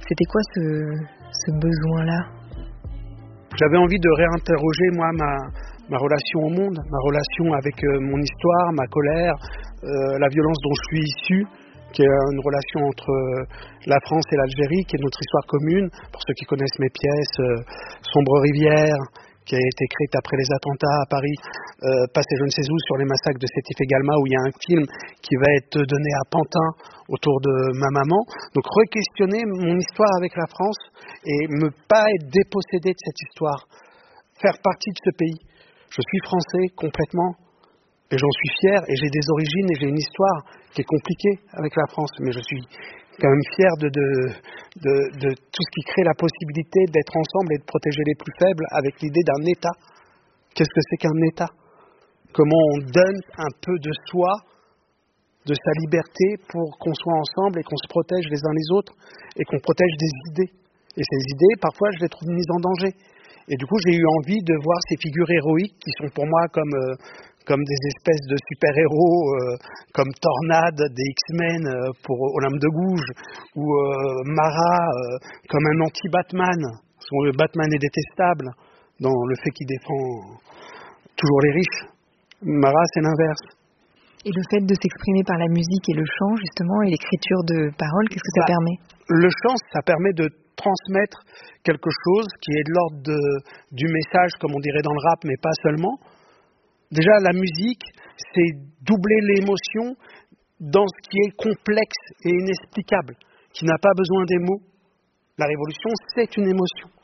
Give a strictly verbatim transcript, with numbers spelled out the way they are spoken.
C'était quoi ce, ce besoin-là ? J'avais envie de réinterroger, moi, ma, ma relation au monde, ma relation avec euh, mon histoire, ma colère, euh, la violence dont je suis issu, qui est une relation entre euh, la France et l'Algérie, qui est notre histoire commune. Pour ceux qui connaissent mes pièces, euh, Sombre Rivière, qui a été écrite après les attentats à Paris, euh, Passé je ne sais où sur les massacres de Sétif et Galma, où il y a un film qui va être donné à Pantin autour de ma maman. Donc re-questionner mon histoire avec la France et ne pas être dépossédé de cette histoire, faire partie de ce pays. Je suis français complètement et j'en suis fier et j'ai des origines et j'ai une histoire qui est compliquée avec la France, mais je suis quand même fier de, de, de, de tout ce qui crée la possibilité d'être ensemble et de protéger les plus faibles avec l'idée d'un État. Qu'est-ce que c'est qu'un État ? Comment on donne un peu de soi, de sa liberté pour qu'on soit ensemble et qu'on se protège les uns les autres et qu'on protège des idées. Et ces idées, parfois, je les trouve mises en danger. Et du coup, j'ai eu envie de voir ces figures héroïques qui sont pour moi comme... Euh, comme des espèces de super-héros, euh, comme Tornade des X-Men euh, pour Olympe de Gouges, ou euh, Mara euh, comme un anti-Batman. Le Batman est détestable dans le fait qu'il défend toujours les riches. Mara, c'est l'inverse. Et le fait de s'exprimer par la musique et le chant, justement, et l'écriture de paroles, qu'est-ce que ça bah, permet ? Le chant, ça permet de transmettre quelque chose qui est de l'ordre de, du message, comme on dirait dans le rap, mais pas seulement. Déjà, la musique, c'est doubler l'émotion dans ce qui est complexe et inexplicable, qui n'a pas besoin des mots. La révolution, c'est une émotion.